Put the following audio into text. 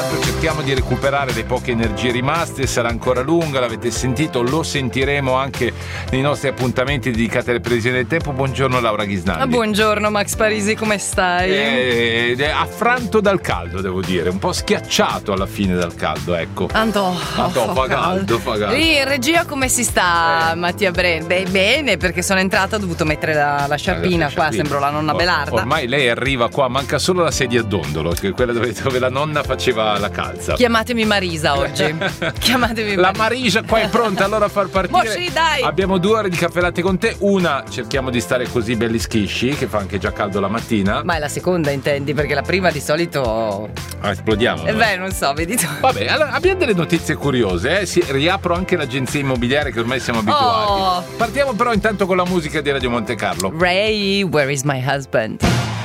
24, cerchiamo di recuperare le poche energie rimaste, sarà ancora lunga, l'avete sentito, lo sentiremo anche nei nostri appuntamenti dedicati alle previsioni del tempo. Buongiorno Laura Ghisnaldi. Buongiorno Max Parisi, come stai? Affranto dal caldo, devo dire, un po' schiacciato alla fine dal caldo, ecco. Fa caldo. Lì in regia come si sta, Mattia Bren? Bene, perché sono entrata, ho dovuto mettere la sciarpina qua, sembro la nonna Belarda. Ormai lei arriva qua, manca solo la sedia a dondolo, che è quella dove la nonna faceva la calza. Chiamatemi Marisa oggi. Chiamatemi La Marisa qua è pronta allora a far partire. Sì, dai. Abbiamo 2 ore di caffè latte con te. Una, cerchiamo di stare così belli schisci, che fa anche già caldo la mattina. Ma è la seconda, intendi? Perché la prima di solito esplodiamo. Beh, non so, vedi tu. Vabbè, allora abbiamo delle notizie curiose, Si riapro anche l'agenzia immobiliare che ormai siamo abituati. Partiamo però intanto con la musica di Radio Monte Carlo. Ray, where is my husband?